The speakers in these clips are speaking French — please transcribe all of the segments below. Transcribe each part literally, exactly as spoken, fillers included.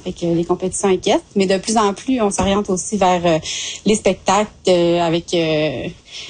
fait que les compétitions équestres. Mais de plus en plus, on s'oriente aussi vers euh, les spectacles euh, avec euh,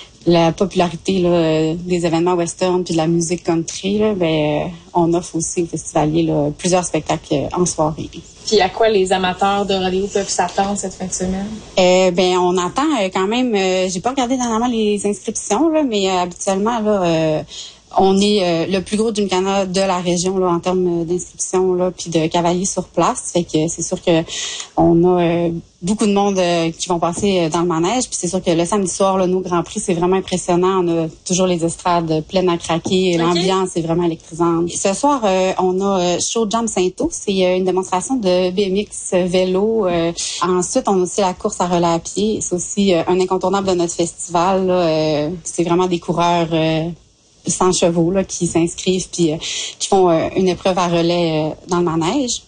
la popularité là, des événements western puis de la musique country. Là, ben, euh, on offre aussi aux festivaliers là, plusieurs spectacles en soirée. Puis à quoi les amateurs de rodéo peuvent s'attendre cette fin de semaine? Euh, ben on attend euh, quand même. Euh, j'ai pas regardé dernièrement les inscriptions là, mais euh, habituellement là. Euh, On est euh, le plus gros gymkhana de la région là en termes d'inscription là puis de cavaliers sur place. Fait que c'est sûr que on a euh, beaucoup de monde euh, qui vont passer dans le manège. Puis c'est sûr que le samedi soir là, nos grands prix c'est vraiment impressionnant. On a toujours les estrades pleines à craquer. Okay. L'ambiance est vraiment électrisante. Ce soir euh, on a euh, Show Jam Sainto. C'est euh, une démonstration de B M X vélo. Euh, ensuite on a aussi la course à relais à pied. C'est aussi euh, un incontournable de notre festival. Là. Euh, c'est vraiment des coureurs euh, cent chevaux là, qui s'inscrivent puis euh, qui font euh, une épreuve à relais euh, dans le manège.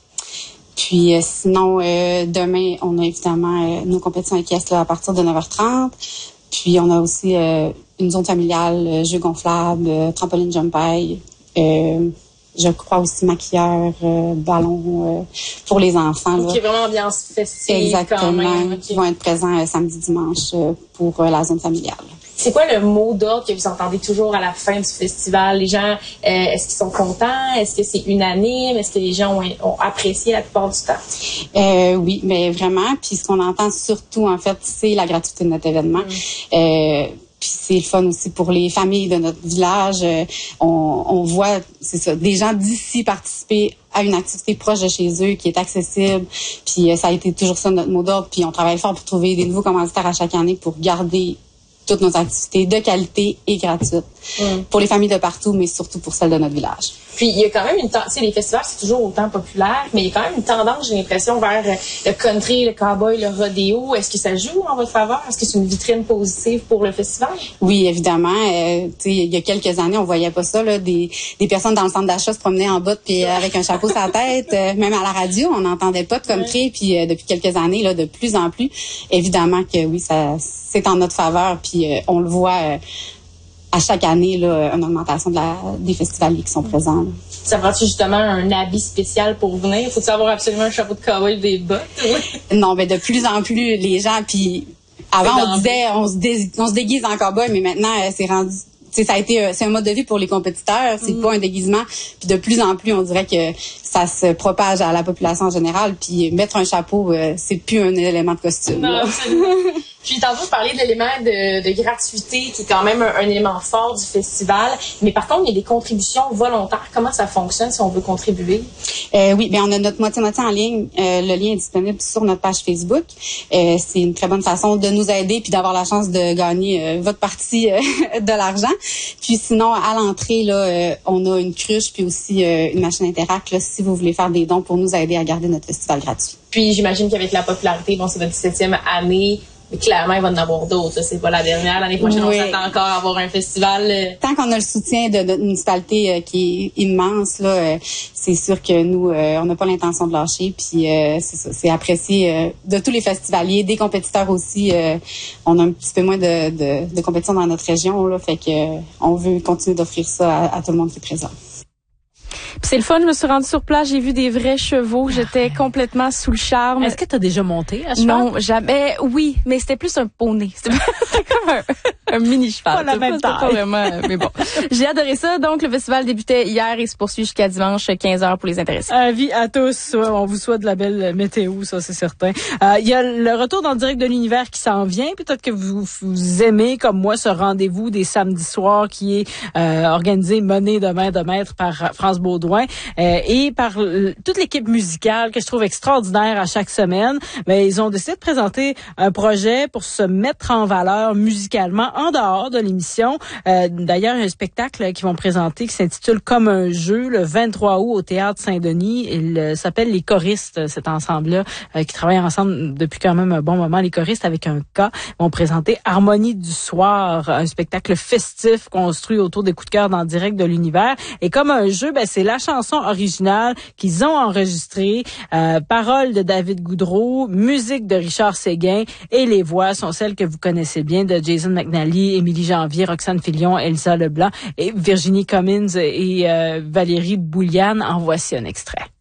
Puis euh, sinon, euh, demain, on a évidemment euh, nos compétitions équestres là, à partir de neuf heures trente. Puis on a aussi euh, une zone familiale, euh, jeux gonflables, euh, trampoline jump high, euh, je crois aussi maquilleur, euh, ballon euh, pour les enfants. Donc, il y a vraiment ambiance festive. Exactement. Quand même. Okay. Qui vont être présents euh, samedi, dimanche euh, pour euh, la zone familiale. C'est quoi le mot d'ordre que vous entendez toujours à la fin du festival? Les gens, euh, est-ce qu'ils sont contents? Est-ce que c'est unanime? Est-ce que les gens ont, ont apprécié la plupart du temps? Euh, oui, mais vraiment. Puis ce qu'on entend surtout, en fait, c'est la gratuité de notre événement. Mm. Euh, Puis c'est le fun aussi pour les familles de notre village. Euh, on, on voit, c'est ça, des gens d'ici participer à une activité proche de chez eux qui est accessible. Puis euh, ça a été toujours ça notre mot d'ordre. Puis on travaille fort pour trouver des nouveaux commanditaires à chaque année pour garder toutes nos activités de qualité et gratuites mm. pour les familles de partout, mais surtout pour celles de notre village. Puis, il y a quand même une tendance, tu sais, les festivals, c'est toujours autant populaire, mais il y a quand même une tendance, j'ai l'impression, vers le country, le cowboy, le rodéo. Est-ce que ça joue en votre faveur? Est-ce que c'est une vitrine positive pour le festival? Oui, évidemment. Euh, tu sais, il y a quelques années, on voyait pas ça, là, des, des personnes dans le centre d'achat se promenaient en bottes puis euh, avec un chapeau sur la tête. Euh, même à la radio, on n'entendait pas de country. Ouais. Puis, euh, depuis quelques années, là, de plus en plus, évidemment que oui, ça, c'est en notre faveur. Puis, euh, on le voit euh, à chaque année, là, une augmentation de la, des festivaliers qui sont présents. Là. Ça prend-tu justement un habit spécial pour venir? Faut-tu avoir absolument un chapeau de cowboy et des bottes? Non, mais de plus en plus, les gens, puis avant, on disait, on se, dé, on se déguise en cowboy, mais maintenant, c'est rendu... T'sais, ça a été c'est un mode de vie pour les compétiteurs, c'est mm. pas un déguisement. Puis de plus en plus, on dirait que ça se propage à la population en général. Puis mettre un chapeau, euh, c'est plus un élément de costume. Non, Puis tantôt, je parlais de l'élément de, de gratuité qui est quand même un, un élément fort du festival. Mais par contre, il y a des contributions volontaires. Comment ça fonctionne si on veut contribuer? Euh, oui, bien on a notre moitié-moitié en ligne. Euh, le lien est disponible sur notre page Facebook. Euh, c'est une très bonne façon de nous aider puis d'avoir la chance de gagner euh, votre partie euh, de l'argent. Puis sinon, à l'entrée, là, euh, on a une cruche puis aussi euh, une machine Interact là, si vous voulez faire des dons pour nous aider à garder notre festival gratuit. Puis j'imagine qu'avec la popularité, bon, c'est votre dix-septième année, mais clairement, il va en avoir d'autres. Ça, c'est pas la dernière. L'année prochaine, oui. On s'attend encore à avoir un festival. Tant qu'on a le soutien de notre municipalité euh, qui est immense, là, euh, c'est sûr que nous, euh, on n'a pas l'intention de lâcher. Puis euh, c'est ça, c'est apprécié euh, de tous les festivaliers, des compétiteurs aussi. Euh, on a un petit peu moins de, de, de compétition dans notre région, là, fait que euh, on veut continuer d'offrir ça à, à tout le monde qui est présent. Puis c'est le fun, je me suis rendue sur place, j'ai vu des vrais chevaux, j'étais complètement sous le charme. Est-ce que tu as déjà monté à cheval? Non, jamais. Oui, mais c'était plus un poney. C'était, c'était comme un, un mini cheval. Pas la même taille. Pas vraiment, mais bon. J'ai adoré ça. Donc, le festival débutait hier et se poursuit jusqu'à dimanche, quinze heures pour les intéressés. Avis à tous. On vous souhaite de la belle météo, ça, c'est certain. Il euh, y a le retour dans le direct de l'univers qui s'en vient. Peut-être que vous, vous aimez, comme moi, ce rendez-vous des samedis soirs qui est euh, organisé, mené de main de maître par France Baudouin. Euh, et par euh, toute l'équipe musicale que je trouve extraordinaire à chaque semaine. Mais ils ont décidé de présenter un projet pour se mettre en valeur musicalement en dehors de l'émission. Euh, d'ailleurs, il y a un spectacle qu'ils vont présenter qui s'intitule Comme un jeu le vingt-trois août au Théâtre Saint-Denis. Il euh, s'appelle Les Choristes, cet ensemble-là, euh, qui travaille ensemble depuis quand même un bon moment. Les Choristes avec un K vont présenter Harmonie du soir, un spectacle festif construit autour des coups de cœur dans le direct de l'univers. Et Comme un jeu, ben c'est la chanson originale qu'ils ont enregistrée, euh, paroles de David Goudreau, musique de Richard Séguin et les voix sont celles que vous connaissez bien de Jason McNally, Émilie Janvier, Roxane Filion, Elsa Leblanc et Virginie Cummins et euh, Valérie Bouliane. En voici un extrait.